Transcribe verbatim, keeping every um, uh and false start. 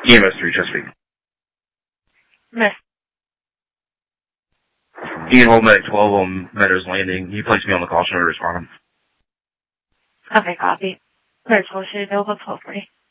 E M S three, Chesapeake. Miss. Ian hold medic twelve on Meadows Landing. You place me on the call center to respond. Okay, copy. Clear twelve, should available twelve forty.